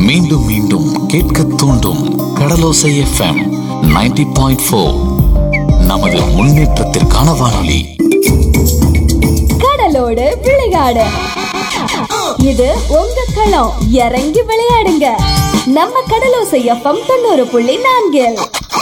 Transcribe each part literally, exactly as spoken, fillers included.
மீண்டும் மீண்டும் கேட்க தூண்டும் கடலோசை எஃப்எம் நைன்டி பாயிண்ட் ஃபோர். நமது முன்னேற்றத்திற்கான வானொலி. கடலோடு விளையாடு, இது உங்க களம். இறங்கி விளையாடுங்க, நம்ம கடலோசை எஃப்எம் தொண்ணூறு புள்ளி நான்கில்.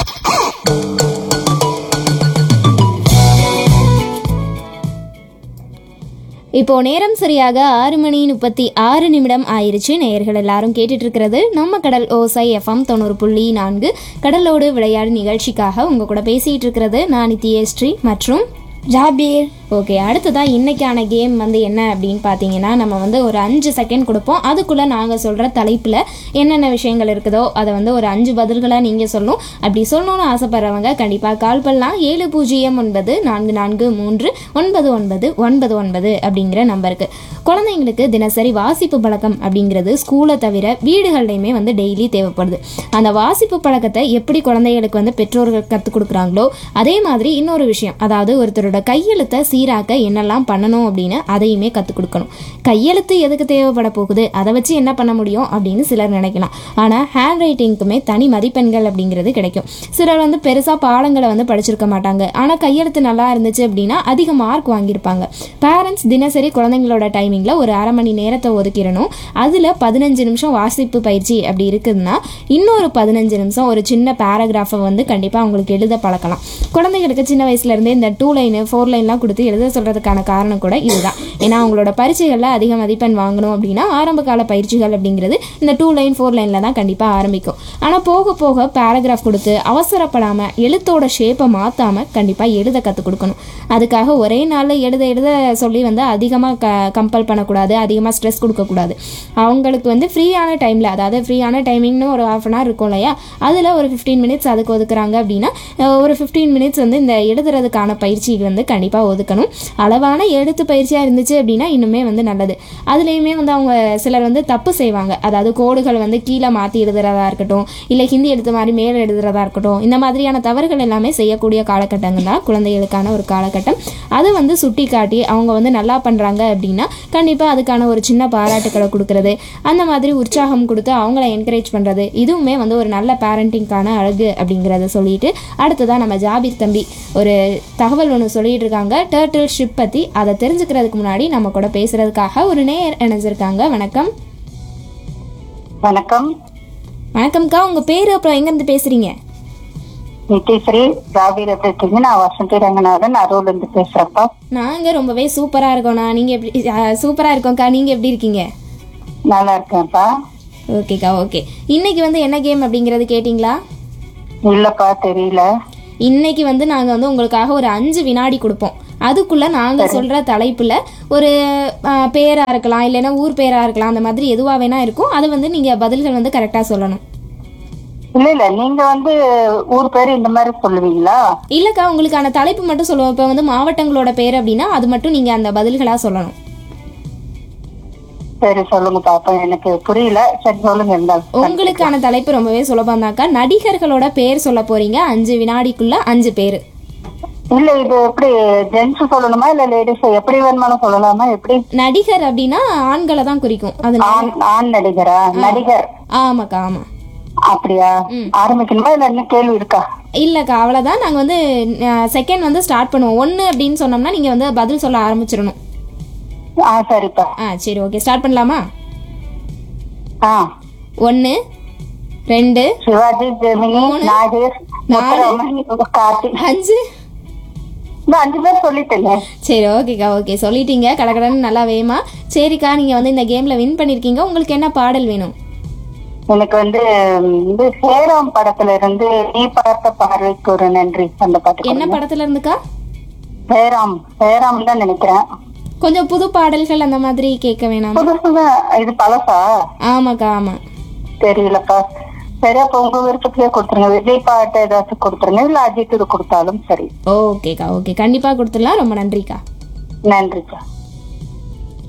இப்போ நேரம் சரியாக ஆறு மணி முப்பத்தி ஆறு நிமிடம் ஆயிருச்சு. நேயர்கள் எல்லாரும் கேட்டுட்டு இருக்கிறது நம்ம கடல் ஓசை எஃப்எம் தொண்ணூறு புள்ளி நான்கு கடலோடு விளையாடு நிகழ்ச்சிக்காக உங்க கூட பேசிட்டு இருக்கிறது நான் நித்யஸ்ரீ மற்றும் ஜாபீர். ஓகே, அடுத்ததாக இன்றைக்கான கேம் வந்து என்ன அப்படின்னு பார்த்தீங்கன்னா, நம்ம வந்து ஒரு அஞ்சு செகண்ட் கொடுப்போம். அதுக்குள்ளே நாங்கள் சொல்கிற தலைப்பில் என்னென்ன விஷயங்கள் இருக்குதோ அதை வந்து ஒரு அஞ்சு பதில்களாக நீங்கள் சொல்லணும். அப்படி சொல்லணும்னு ஆசைப்படுறவங்க கண்டிப்பாக கால் பண்ணலாம். ஏழு பூஜ்ஜியம் ஒன்பது நான்கு நான்கு மூன்று ஒன்பது ஒன்பது ஒன்பது ஒன்பது அப்படிங்கிற நம்பருக்கு. குழந்தைங்களுக்கு தினசரி வாசிப்பு பழக்கம் அப்படிங்கிறது ஸ்கூலை தவிர வீடுகள்லையுமே வந்து டெய்லி தேவைப்படுது. அந்த வாசிப்பு பழக்கத்தை எப்படி குழந்தைகளுக்கு வந்து பெற்றோர்கள் கற்றுக் கொடுக்குறாங்களோ அதே மாதிரி இன்னொரு விஷயம், அதாவது ஒருத்தரோட கையெழுத்தை சீராக்க என்னெல்லாம் பண்ணணும் அப்படின்னு அதையுமே கற்றுக் கொடுக்கணும். கையெழுத்து எதுக்கு தேவைப்பட போகுது, அதை வச்சு என்ன பண்ண முடியும் அப்படின்னு சிலர் நினைக்கலாம். ஆனால் ஹேண்ட் ரைட்டிங்க்குமே தனி மதிப்பெண்கள் அப்படிங்கிறது கிடைக்கும். சிலர் வந்து பெருசாக பாடங்களை வந்து படிச்சிருக்க மாட்டாங்க, ஆனால் கையெழுத்து நல்லா இருந்துச்சு அப்படின்னா அதிக மார்க் வாங்கியிருப்பாங்க. பேரண்ட்ஸ் தினசரி குழந்தைங்களோட டைமிங்கில் ஒரு அரை மணி நேரத்தை ஒதுக்கிடணும். அதில் பதினஞ்சு நிமிஷம் வாசிப்பு பயிற்சி அப்படி இருக்குதுன்னா இன்னொரு பதினஞ்சு நிமிஷம் ஒரு சின்ன பேராகிராஃபை வந்து கண்டிப்பாக அவங்களுக்கு எழுத பழக்கலாம். குழந்தைகளுக்கு சின்ன வயசுலேருந்தே இந்த டூ லைனு ஃபோர் லைன்லாம் கொடுத்து எழுத சொல்கிறதுக்கான காரணம் கூட இதுதான். ஏன்னா அவங்களோட பரீட்சைகளில் அதிக மதிப்பெண் வாங்கணும் அப்படின்னா ஆரம்ப கால பயிற்சிகள் அப்படிங்கிறது இந்த டூ லைன் ஃபோர் லைனில் தான் கண்டிப்பாக ஆரம்பிக்கும். ஆனால் போக போக பேராகிராஃப் கொடுத்து அவசரப்படாமல் எழுத்தோட ஷேப்பை மாற்றாமல் கண்டிப்பாக எழுத கற்றுக் கொடுக்கணும். அதுக்காக ஒரே நாளில் எழுத எழுத சொல்லி வந்து அதிகமாக க கம்பல் பண்ணக்கூடாது, அதிகமாக ஸ்ட்ரெஸ் கொடுக்கக்கூடாது. அவங்களுக்கு வந்து ஃப்ரீயான டைமில், அதாவது ஃப்ரீயான டைமிங்னு ஒரு ஹாஃப் அன் ஹவர் இருக்கும் இல்லையா, அதில் ஒரு ஃபிஃப்டீன் மினிட்ஸ் அதுக்கு ஒதுக்குறாங்க அப்படின்னா ஒரு ஃபிஃப்டீன் மினிட்ஸ் வந்து இந்த எழுதுறதுக்கான பயிற்சி வந்து கண்டிப்பாக ஒதுக்கணும். அளவான எழுத்து பயிற்சியாக இருந்துச்சு அப்படின்னா இன்னுமே வந்து நல்லது. அதுலேயுமே வந்து அவங்க சிலர் வந்து தப்பு செய்வாங்க. அதாவது கோடுகள் வந்து கீழே மாற்றி எழுதுறதா இருக்கட்டும், இல்லை ஹிந்தி எழுத்து மாதிரி மேலே எழுதுறதா இருக்கட்டும், இந்த மாதிரியான தவறுகள் எல்லாமே செய்யக்கூடிய காலகட்டங்கள் தான் குழந்தைகளுக்கான ஒரு காலகட்டம். அதை வந்து சுட்டி காட்டி அவங்க வந்து நல்லா பண்ணுறாங்க அப்படின்னா கண்டிப்பாக அதுக்கான ஒரு சின்ன பாராட்டுக்களை கொடுக்கறது, அந்த மாதிரி உற்சாகம் கொடுத்து அவங்கள என்கரேஜ் பண்ணுறது, இதுவுமே வந்து ஒரு நல்ல பேரண்டிங்கான அழகு அப்படிங்கிறத சொல்லிட்டு அடுத்ததான் நம்ம ஜாபீர் தம்பி ஒரு தகவல் ஒன்று சொல்லிட்டு இருக்காங்க டர்ட்டில் ஷிப் பற்றி. அதை தெரிஞ்சுக்கிறதுக்கு முன்னாடி நம்ம கூட பேசுறதுக்காக ஒரு நேயர் இணைஞ்சிருக்காங்க. வணக்கம். வணக்கம். வணக்கம்க்கா, உங்க பேரு அப்புறம் எங்க இருந்து பேசுறீங்க? நித்யஸ்ரீ, ஜாபீர் எப்படி இருக்கீங்க? நான் வசந்தி ரங்கநாதன், அரூர்ல இருந்து பேசுறப்பா. நாங்க ரொம்பவே சூப்பரா இருக்கோம்ண்ணா. நீங்க எப்படி? சூப்பரா இருக்கோம்க்கா, நீங்க எப்படி இருக்கீங்க? நல்லா இருக்கேன்ப்பா. ஓகேக்கா, ஓகே. இன்னைக்கு வந்து என்ன கேம் அப்படிங்கறது கேட்டீங்களா? இல்லப்பா, தெரியல. இன்னைக்கு வந்து நாங்க வந்து உங்களுக்காக ஒரு அஞ்சு வினாடி கொடுப்போம். அதுக்குள்ள நாங்க சொல்ற தலைப்புல ஒரு பேரா இருக்கலாம், இல்லைன்னா ஊர் பேரா இருக்கலாம், அந்த மாதிரி எதுவா வேணா இருக்கும். அது வந்து நீங்க பதில்கள் வந்து கரெக்டா சொல்லணும். இல்ல இல்ல, நீங்க வந்து ஊர் பேரு இந்த மாதிரி சொல்லுவீங்களா? இல்லக்கா, உங்களுக்கான தலைப்பு மட்டும் சொல்லுவோம். இப்ப வந்து மாவட்டங்களோட பேர் அப்படின்னா அது மட்டும் நீங்க அந்த பதில்களா சொல்லணும். சரி, சொல்லுங்க பாப்பா. எனக்கு புரியல. சரி, சொல்லுங்க. இருந்தாலும் உங்களுக்கான தலைப்பு ரொம்பவே சுலபம் தாக்கா. நடிகர்களோட பேர் சொல்ல போறீங்க. அஞ்சு வினாடிக்குள்ள அஞ்சு பேரு. இல்ல, இது எப்படி ஜென்ஸ் சொல்லணுமா இல்ல லேடிஸ் எப்படி வேணுமாலும் சொல்லலாமா? எப்படி? நடிகர் அப்படின்னா ஆண்களை தான் குறிக்கும். அது ஆண் நடிகரா? நடிகர். ஆமாக்கா, ஆமா. அப்படியா? ஆரம்பிக்கணுமா இல்ல என்ன கேள்வி இருக்கா? இல்லக்கா, அவ்வளவுதான். நாங்க வந்து செகண்ட் வந்து ஸ்டார்ட் பண்ணுவோம். ஒன்னு அப்படின்னு சொன்னோம்னா நீங்க வந்து பதில் சொல்ல ஆரம்பிச்சிடணும். ஆ, சரிப்பா. ஆ, சரி, ஓகே. ஸ்டார்ட் பண்ணலாமா? ஆ. ஒன்னு, ரெண்டு, சிவாஜி, ஜெமினி, நாகேஷ், கார்த்தி. அஞ்சு. அஞ்சு பேர் சொல்லிட்டேங்க. சரி, ஓகேக்கா, ஓகே. சொல்லிட்டீங்க கடகடன்னு நல்லா வேமா. சரிக்கா, நீங்க வந்து இந்த கேம்ல வின் பண்ணிருக்கீங்க. உங்களுக்கு என்ன பாடல் வேணும்? எனக்கு வந்து இந்த சேராம் படத்துல இருந்து நீ பார்த்த பார்வைக்கு ஒரு நன்றி அந்த பாட்டு. என்ன படத்துல இருந்துக்கா? சேராம். சேராம் தான் நினைக்கிறேன். கொஞ்சம் புது பாடல்கள் அந்த மாதிரி கேட்க வேணாம்? புதுசுதான். இது பழசா? ஆமாக்கா, ஆமா. தெரியலப்பா. சரி, அப்ப உங்க விருப்பத்திலே கொடுத்துருங்க. விஜய் பாட்டு ஏதாச்சும் கொடுத்துருங்க, இல்ல அஜித் இது கொடுத்தாலும் சரி. ஓகேக்கா, ஓகே. கண்டிப்பா கொடுத்துடலாம். ரொம்ப நன்றிக்கா. நன்றிக்கா.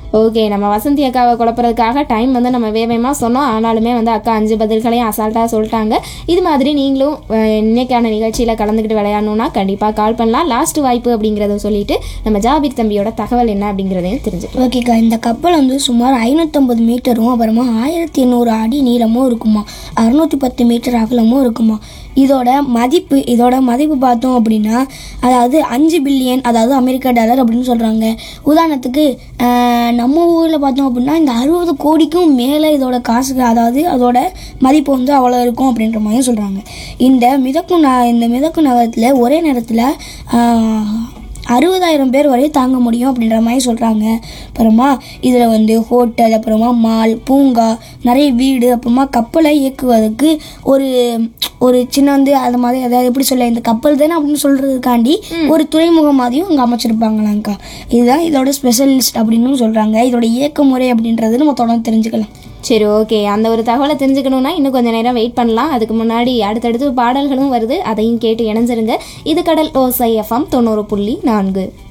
ஓகே, நம்ம வசந்தி அக்காவை குழப்பறதுக்காக டைம் வந்து நம்ம வேகமாக சொன்னோம். ஆனாலுமே வந்து அக்கா அஞ்சு பதில்களையும் அசால்ட்டாக சொல்லிட்டாங்க. இது மாதிரி நீங்களும் அஹ், இன்னைக்கான நிகழ்ச்சியில் கலந்துக்கிட்டு விளையாடணும்னா கண்டிப்பாக கால் பண்ணலாம். லாஸ்ட் வாய்ப்பு அப்படிங்கிறத சொல்லிட்டு நம்ம ஜாபீர் தம்பியோட தகவல் என்ன அப்படிங்கிறதையும் தெரிஞ்சுக்கலாம். ஓகேக்கா, இந்த கப்பல் வந்து சுமார் ஐநூற்றம்பது மீட்டரும் அப்புறமா ஆயிரத்தி எண்ணூறு அடி நீளமும் இருக்குமா, அறுநூற்றி பத்து மீட்டர் அகலமும் இருக்குமா. இதோட மதிப்பு இதோட மதிப்பு பார்த்தோம் அப்படின்னா அதாவது அஞ்சு பில்லியன், அதாவது அமெரிக்கா டாலர் அப்படின்னு சொல்கிறாங்க. உதாரணத்துக்கு ஆஹ், நம்ம ஊரில் பார்த்தோம் அப்படின்னா இந்த அறுபது கோடிக்கும் மேலே இதோட காசுக்கு, அதாவது அதோட மதிப்பு வந்து அவ்வளோ இருக்கும் அப்படின்ற மாதிரியும் சொல்கிறாங்க. இந்த மிதக்கும் ந இந்த மிதக்கும் நகரத்தில் ஒரே நேரத்தில் அறுபதாயிரம் பேர் வரை தாங்க முடியும் அப்படின்ற மாதிரி சொல்கிறாங்க. அப்புறமா இதில் வந்து ஹோட்டல், அப்புறமா மால், பூங்கா, நிறைய வீடு, அப்புறமா கப்பலை இயக்குவதற்கு ஒரு ஒரு சின்ன வந்து அது மாதிரி அதாவது எப்படி சொல்ல, இந்த கப்பல் தானே அப்படின்னு சொல்கிறதுக்காண்டி ஒரு துறைமுகம் மாதிரியும் அங்கே அமைச்சிருப்பாங்களாங்க்கா. இதுதான் இதோட ஸ்பெஷலிஸ்ட் அப்படின்னு சொல்கிறாங்க. இதோட இயக்க முறை அப்படின்றது நம்ம தொடர்ந்து தெரிஞ்சுக்கலாம். சரி, ஓகே. அந்த ஒரு தகவலை தெரிஞ்சுக்கணுன்னா இன்னும் கொஞ்சம் நேரம் வெயிட் பண்ணலாம். அதுக்கு முன்னாடி அடுத்தடுத்து பாடல்களும் வருது, அதையும் கேட்டு இணைஞ்சிருங்க. இது கடல் ஓசை எஃப்எம் தொண்ணூறு புள்ளி நான்கு.